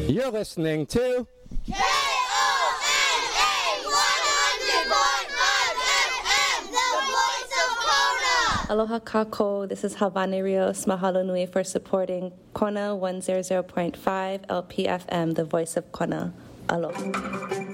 You're listening to KONA 100.5 FM, the voice of Kona. Aloha kako, this is Havani Rios. Mahalo nui for supporting Kona 100.5 LPFM, the voice of Kona. Aloha.